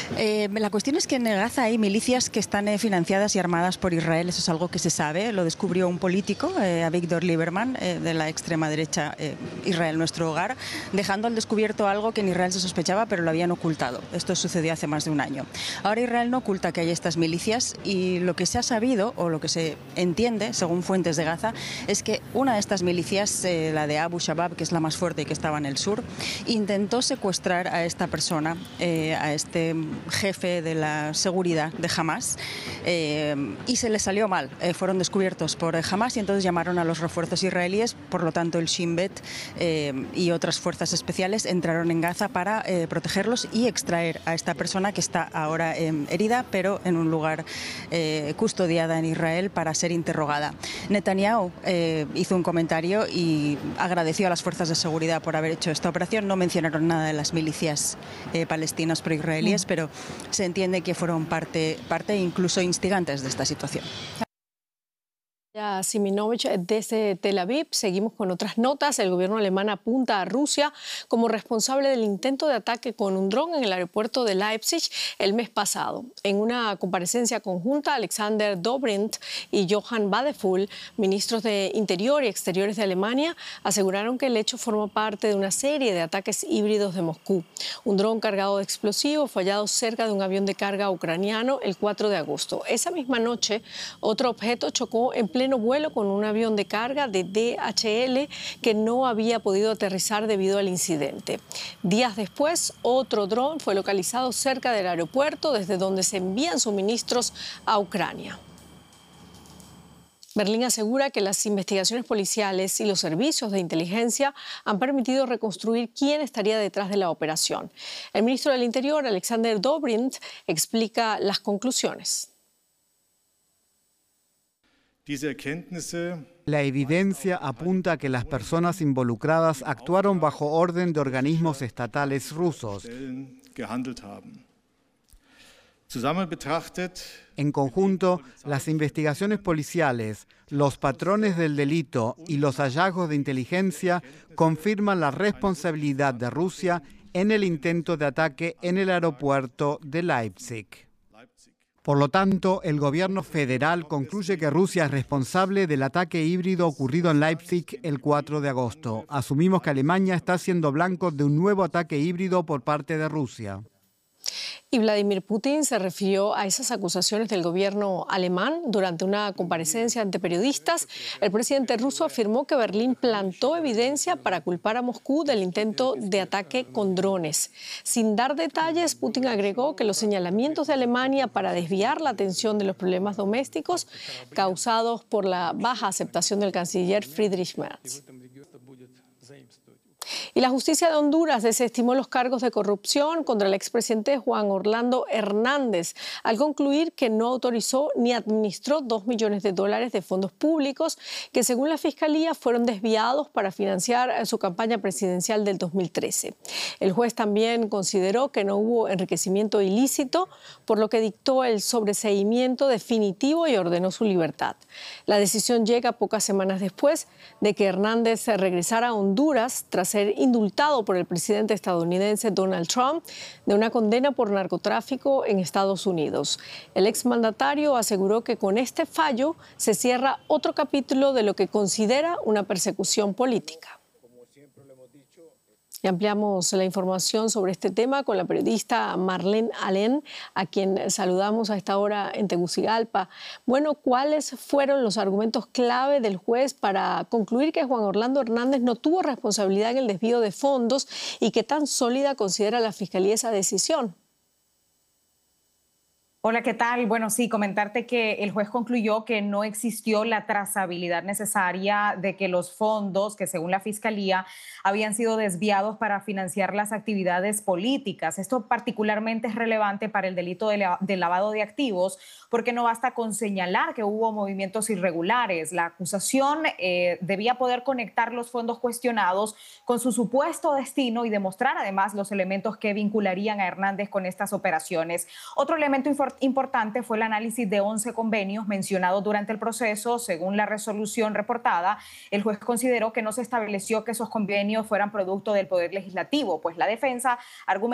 La cuestión es que en Gaza hay milicias que están financiadas y armadas por Israel. Eso es algo que se sabe. Lo descubrió un político, Avigdor Lieberman, de la extrema derecha, Israel Nuestro Hogar, dejando al descubierto algo que en Israel se sospechaba, pero lo habían ocultado. Esto sucedió hace más de un año. Ahora Israel no oculta que hay estas milicias y lo que se ha sabido, o lo que se entiende, según fuentes de Gaza, es que una de estas milicias, la de Abu Shabab, que es la más fuerte y que estaba en el sur, intentó secuestrar a esta persona, a este jefe de la seguridad de Hamas, y se les salió mal. Fueron descubiertos por Hamas y entonces llamaron a los refuerzos israelíes. Por lo tanto, el Shin Bet y otras fuerzas especiales entraron en Gaza para protegerlos y extraer a esta persona que está ahora herida, pero en un lugar custodiada en Israel para ser interrogada. Netanyahu hizo un comentario y agradeció a las fuerzas de seguridad por haber hecho esta operación. No mencionaron nada de las milicias palestinas pro-israelíes, pero se entiende que fueron parte incluso instigantes de esta situación. Siminovich desde Tel Aviv. Seguimos con otras notas. El gobierno alemán apunta a Rusia como responsable del intento de ataque con un dron en el aeropuerto de Leipzig el mes pasado. En una comparecencia conjunta, Alexander Dobrindt y Johann Wadephul, ministros de Interior y Exteriores de Alemania, aseguraron que el hecho forma parte de una serie de ataques híbridos de Moscú. Un dron cargado de explosivos fue hallado cerca de un avión de carga ucraniano el 4 de agosto. Esa misma noche, otro objeto chocó en pleno vuelo con un avión de carga de DHL que no había podido aterrizar debido al incidente. Días después, otro dron fue localizado cerca del aeropuerto desde donde se envían suministros a Ucrania. Berlín asegura que las investigaciones policiales y los servicios de inteligencia han permitido reconstruir quién estaría detrás de la operación. El ministro del Interior, Alexander Dobrindt, explica las conclusiones. La evidencia apunta a que las personas involucradas actuaron bajo orden de organismos estatales rusos. En conjunto, las investigaciones policiales, los patrones del delito y los hallazgos de inteligencia confirman la responsabilidad de Rusia en el intento de ataque en el aeropuerto de Leipzig. Por lo tanto, el gobierno federal concluye que Rusia es responsable del ataque híbrido ocurrido en Leipzig el 4 de agosto. Asumimos que Alemania está siendo blanco de un nuevo ataque híbrido por parte de Rusia. Y Vladimir Putin se refirió a esas acusaciones del gobierno alemán durante una comparecencia ante periodistas. El presidente ruso afirmó que Berlín plantó evidencia para culpar a Moscú del intento de ataque con drones. Sin dar detalles, Putin agregó que los señalamientos de Alemania para desviar la atención de los problemas domésticos causados por la baja aceptación del canciller Friedrich Merz. Y la justicia de Honduras desestimó los cargos de corrupción contra el expresidente Juan Orlando Hernández al concluir que no autorizó ni administró $2 millones de fondos públicos que, según la Fiscalía, fueron desviados para financiar su campaña presidencial del 2013. El juez también consideró que no hubo enriquecimiento ilícito, por lo que dictó el sobreseimiento definitivo y ordenó su libertad. La decisión llega pocas semanas después de que Hernández regresara a Honduras tras ser indultado por el presidente estadounidense Donald Trump de una condena por narcotráfico en Estados Unidos. El exmandatario aseguró que con este fallo se cierra otro capítulo de lo que considera una persecución política. Y ampliamos la información sobre este tema con la periodista Marlene Alén, a quien saludamos a esta hora en Tegucigalpa. Bueno, ¿cuáles fueron los argumentos clave del juez para concluir que Juan Orlando Hernández no tuvo responsabilidad en el desvío de fondos y qué tan sólida considera la Fiscalía esa decisión? Hola, ¿qué tal? Bueno, sí, comentarte que el juez concluyó que no existió la trazabilidad necesaria de que los fondos que, según la Fiscalía, habían sido desviados para financiar las actividades políticas. Esto particularmente es relevante para el delito de lavado de activos, porque no basta con señalar que hubo movimientos irregulares. La acusación debía poder conectar los fondos cuestionados con su supuesto destino y demostrar además los elementos que vincularían a Hernández con estas operaciones. Otro elemento importante fue el análisis de 11 convenios mencionados durante el proceso. Según la resolución reportada, el juez consideró que no se estableció que esos convenios fueran producto del Poder Legislativo, pues la defensa argumentó